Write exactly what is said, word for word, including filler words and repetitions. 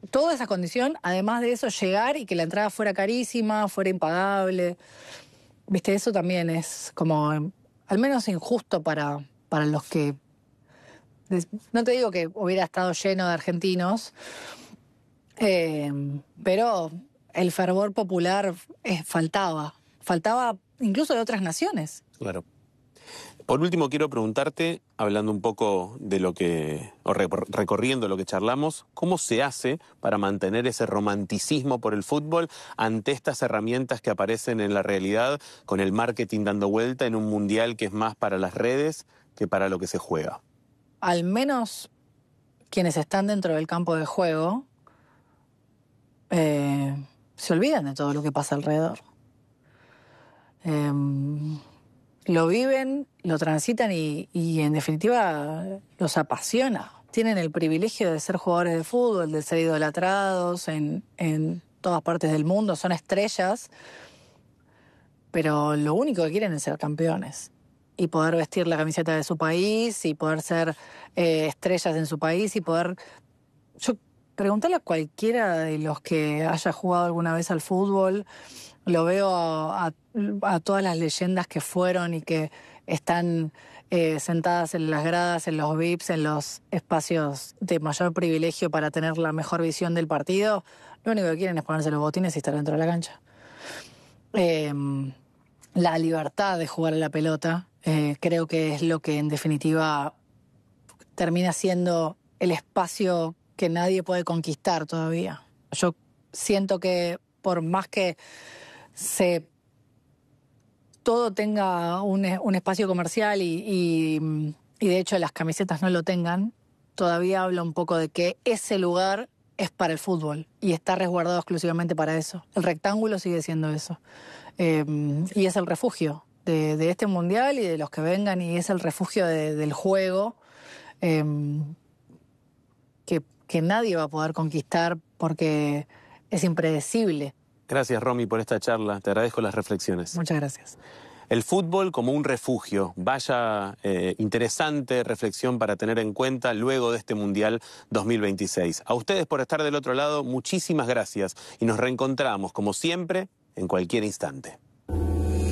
toda esa condición, además de eso, llegar y que la entrada fuera carísima, fuera impagable. Viste, eso también es como, al menos injusto para, para los que... No te digo que hubiera estado lleno de argentinos, eh, pero el fervor popular eh, faltaba. Faltaba incluso de otras naciones. Claro. Por último, quiero preguntarte, hablando un poco de lo que, o recorriendo lo que charlamos, ¿cómo se hace para mantener ese romanticismo por el fútbol ante estas herramientas que aparecen en la realidad, con el marketing dando vuelta en un mundial que es más para las redes que para lo que se juega? Al menos quienes están dentro del campo de juego eh, se olvidan de todo lo que pasa alrededor. Eh, lo viven, lo transitan y, y en definitiva los apasiona. Tienen el privilegio de ser jugadores de fútbol, de ser idolatrados en, en todas partes del mundo, son estrellas, pero lo único que quieren es ser campeones y poder vestir la camiseta de su país y poder ser eh, estrellas en su país y poder... Yo preguntarle a cualquiera de los que haya jugado alguna vez al fútbol, lo veo a, a, a todas las leyendas que fueron y que están eh, sentadas en las gradas, en los V I Ps, en los espacios de mayor privilegio para tener la mejor visión del partido. Lo único que quieren es ponerse los botines y estar dentro de la cancha. Eh, la libertad de jugar a la pelota eh, creo que es lo que en definitiva termina siendo el espacio que nadie puede conquistar todavía. Yo siento que por más que se todo tenga un, un espacio comercial y, y, y de hecho las camisetas no lo tengan, todavía habla un poco de que ese lugar es para el fútbol y está resguardado exclusivamente para eso. El rectángulo sigue siendo eso. Eh, y es el refugio de, de este mundial y de los que vengan, y es el refugio de, del juego eh, que, que nadie va a poder conquistar porque es impredecible. Gracias, Romy, por esta charla. Te agradezco las reflexiones. Muchas gracias. El fútbol como un refugio. Vaya eh, interesante reflexión para tener en cuenta luego de este Mundial dos mil veintiséis. A ustedes por estar del otro lado, muchísimas gracias. Y nos reencontramos, como siempre, en cualquier instante.